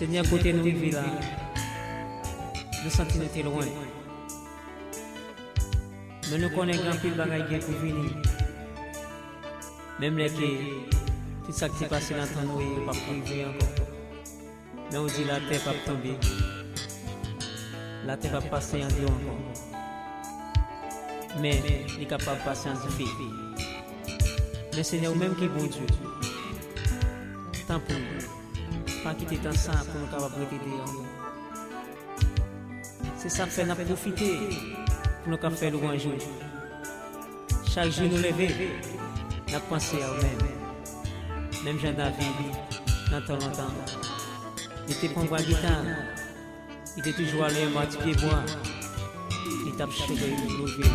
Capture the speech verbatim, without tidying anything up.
Seigneur, côté nous vivons là, nous sentons nous sommes loin. Mais nous connaissons grand pile bagaille pour venir. Même les qui, tout ça qui est passé dans ton nous, il pas privé encore. Mais on dit la terre va tomber. La terre va passer en Dieu encore. Mais il est capable de passer en Dieu. Mais Seigneur, même qui est bon Dieu, tant pour nous, pas quitter tant ça pour nous capables de t'aider. C'est ça que fait nous profiter pour nous faire louange. Chaque jour nous lever, nous pensons à nous-mêmes. Même Jean-David, dans ton longtemps, il était pour la guitare, il était toujours allé à pied bois, il tape chaque jour.